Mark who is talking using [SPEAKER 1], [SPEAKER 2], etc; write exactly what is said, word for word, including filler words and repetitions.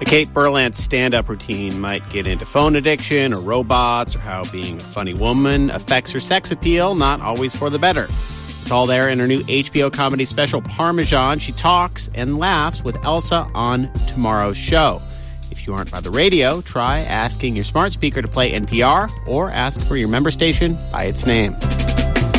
[SPEAKER 1] A Kate Berlant stand-up routine might get into phone addiction or robots or how being a funny woman affects her sex appeal, not always for the better. It's all there in her new H B O comedy special, Parmesan. She talks and laughs with Elsa on tomorrow's show. If you aren't by the radio, try asking your smart speaker to play N P R or ask for your member station by its name.